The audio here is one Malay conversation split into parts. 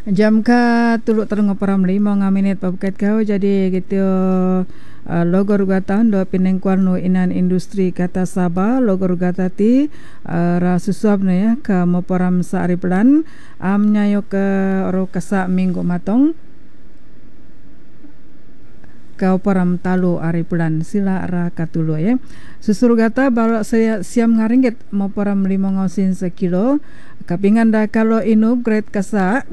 Jam ka tuluk terung param 5 minit pabukat kau jadi gitu logo rugatan do pinengkuan no inan industri kata Sabah logo rugata ti ra susuap no ya ke moparam saari pelan nyayo ke ro kasa minggu matong kau param talu ari bulan sila ra katulo ya susur gata baru saya siam ngaringgit mau param 5 ngausin sekilo kapingan da kalau inu grade kasa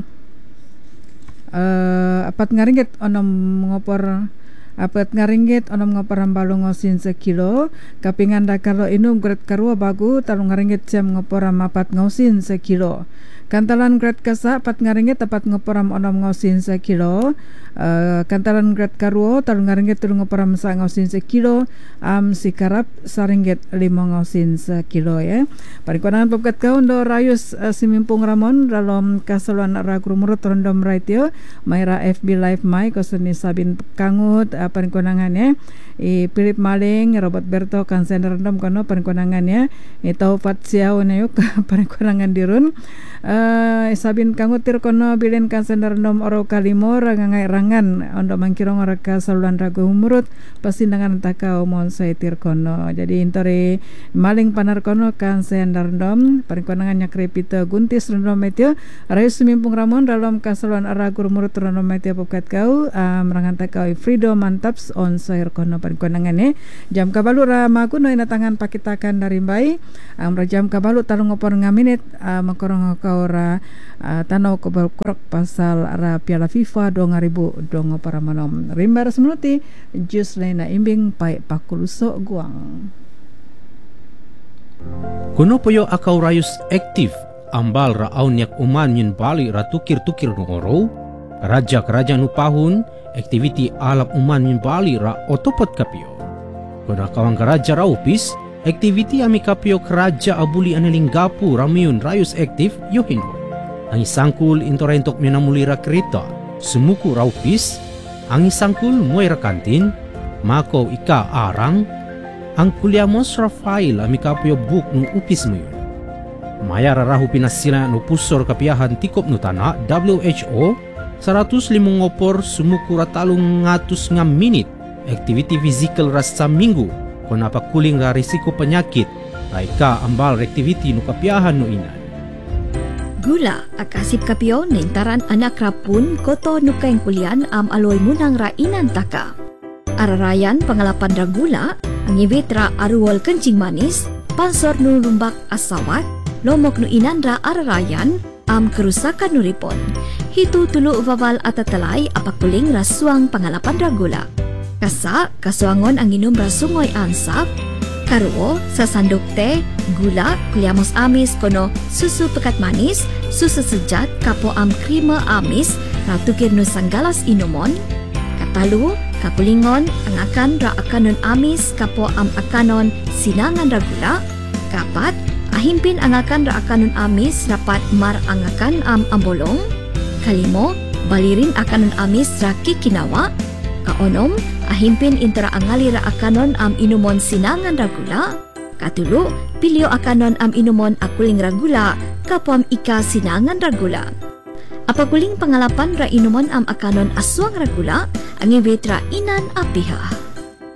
apat ngaringgit onom ngopor apat ngaringgit onom ngoparam balu ngausin sekilo kapingan da kalau inu grade karua bagu talu ngaringgit siam ngoparam apat ngausin sekilo kantalan grade kasa apat ngaringgit apat ngoparam onom ngausin sekilo kantalan grade karuo talu ngaringgit talu ngoparam sa ngausin sekilo sikarap saringgit 5 ngausin sekilo ya parikuanangan pabkat kau do rayus simimpung ramon dalam kasaluan ragu murut rondom raitio maira FB live mai koseni sabin kangut parikuanangan ya Philip Maling Robert Berto kan sender rondom kono parikuanangan ya tau pat siau na yuk parikuanangan dirun sabin kangut tir kono bilin kan sender rondom oro kalimor rangai rangan ondo mangkirong ora kasaluan ragu murut pasindangan takau mon saya tir kono jadi intore maling panar kono kan sender rondom parikuanangan nya krepita guntis rondom metio rayus simimpung ramon dalam kasaluan ragu murut rondom metio pokat kau merangan takau freedom mantaps on sair kono parikuanangan jam kabalu ra maku no ina tangan pakitakan dari mbai jam kabalu talung ngopor ngaminit makorong kau ra tanau ko korok pasal ra piala FIFA 2000 dong para manom rimbar semenuti jus lena imbing pai pakuluso guang kuno poyo akau rayus aktif ambal ra aunyak uman yin bali ra tukir-tukir no oro raja kerajaan upahun aktiviti alap uman yin bali ra otopot kapio kuno kawang keraja raupis aktiviti ami kapio keraja abuli analinggapu ramiun rayus aktif yohin ang isangkul intorentok minamulira kereta sumuku raupis ang isangkul muay kantin mako ika arang ang kuliamos Rafael ami kapio buk nung upis mo yun maya rarahu pinasila no pusor kapiyahan tikop no tana WHO 105 ngopor sumuku ratalong ngatus nga minit activity physical rasa minggu kung napakuling ra risiko penyakit raika ambal activity no kapiyahan no inan gula akasip kapio nintaran anak rapun koto nukaing kulian aloy munang rainan taka ararayan pangalapan ra gula ang ibitra aruwal kencing manis pansor nu lumbak asawat lomok nu inan ra ararayan kerusakan nuripon hitu tulu ubabal atatalay apakuling rasuang pangalapan ra gula kasa kasuangon ang inom rasungoy ansap karuo sa sandok teh gula kuliamos amis kono susu pekat manis susu sejat kapo krima amis ratukir nu sanggalas inumon katalu kapulingon ang akan ra akanon amis kapo akanon sinangan ra gula kapat ahimpin ang akan ra akanon amis rapat mar ang akan ambolong kalimo balirin akanon amis ra kikinawa kaonom ahimpin intera angali ra akanon inumon sinangan ra gula katulo pilyo akanon inumon akuling ra gula kapam ika sinangan ra gula apakuling pangalapan ra inumon akanon aswang ra gula ang ibitra inan apiha